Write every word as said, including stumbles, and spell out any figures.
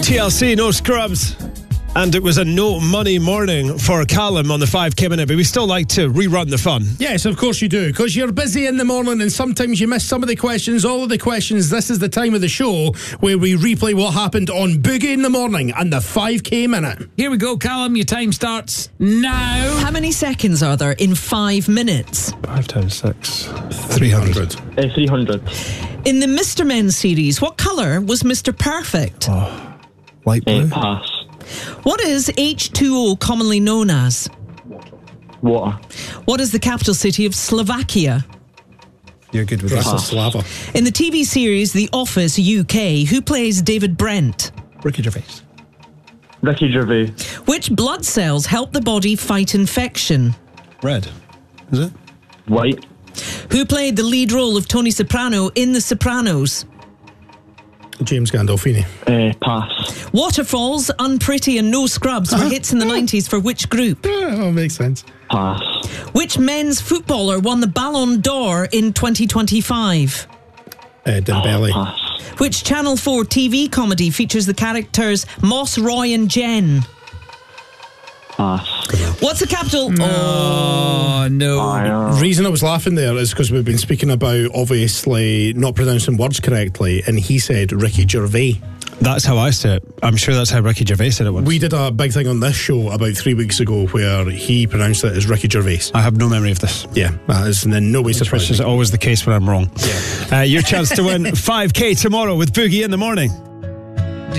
T L C, No Scrubs. And it was a no money morning for Callum on the five K minute, but we still like to rerun the fun. Yes, of course you do, because you're busy in the morning and sometimes you miss some of the questions, all of the questions. This is the time of the show where we replay what happened on Boogie in the Morning and the five K minute. Here we go, Callum. Your time starts now. How many seconds are there in five minutes? Five times six. three hundred. Uh, three hundred. In the Mister Men series, what colour was Mister Perfect? Oh, light blue. Uh, pass. What is H two O commonly known as? Water. What is the capital city of Slovakia? You're good with this. Bratislava. In the T V series The Office U K, who plays David Brent? Ricky Gervais. Ricky Gervais. Which blood cells help the body fight infection? Red. Is it? White. Who played the lead role of Tony Soprano in The Sopranos? James Gandolfini. Uh, pass. Waterfalls, Unpretty and No Scrubs were hits in the nineties for which group? Oh, makes sense. Pass. Which men's footballer won the Ballon d'Or in twenty twenty-five? Uh, Dembele. Pass. Which Channel four T V comedy features the characters Moss, Roy and Jen? Pass. What's the capital? Oh, no. Uh, Reason I was laughing there is because we've been speaking about obviously not pronouncing words correctly, and he said Ricky Gervais. That's how I say it. I'm sure that's how Ricky Gervais said it once. We did a big thing on this show about three weeks ago where he pronounced it as Ricky Gervais. I have no memory of this. Yeah, that is in no way Which surprising. is always the case when I'm wrong. Yeah. Uh, your chance to win five K tomorrow with Boogie in the Morning.